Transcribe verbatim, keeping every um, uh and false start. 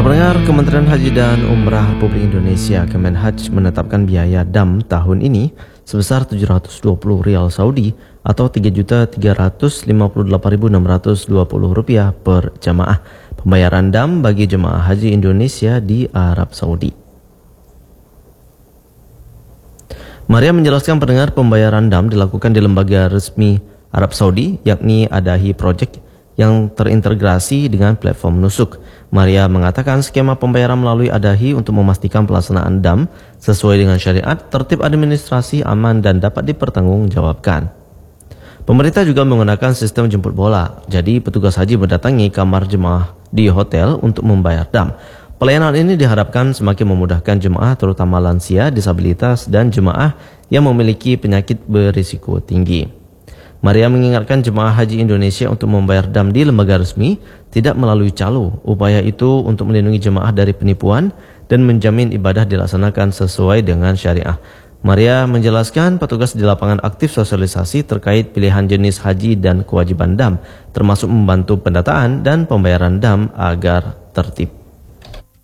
Para pendengar, Kementerian Haji dan Umrah Republik Indonesia Kemenhaj menetapkan biaya dam tahun ini sebesar tujuh ratus dua puluh rial Saudi atau tiga juta tiga ratus lima puluh delapan ribu enam ratus dua puluh rupiah per jamaah pembayaran dam bagi jemaah haji Indonesia di Arab Saudi. Maria menjelaskan pendengar pembayaran dam dilakukan di lembaga resmi Arab Saudi yakni Adahi Project yang terintegrasi dengan platform Nusuk. Maria mengatakan skema pembayaran melalui Adahi untuk memastikan pelaksanaan dam sesuai dengan syariat, tertib administrasi, aman dan dapat dipertanggungjawabkan. Pemerintah juga menggunakan sistem jemput bola, jadi petugas haji mendatangi kamar jemaah di hotel untuk membayar dam. Pelayanan ini diharapkan semakin memudahkan jemaah terutama lansia, disabilitas dan jemaah yang memiliki penyakit berisiko tinggi. Maria mengingatkan jemaah haji Indonesia untuk membayar dam di lembaga resmi, tidak melalui calo. Upaya itu untuk melindungi jemaah dari penipuan dan menjamin ibadah dilaksanakan sesuai dengan syariah. Maria menjelaskan petugas di lapangan aktif sosialisasi terkait pilihan jenis haji dan kewajiban dam, termasuk membantu pendataan dan pembayaran dam agar tertib.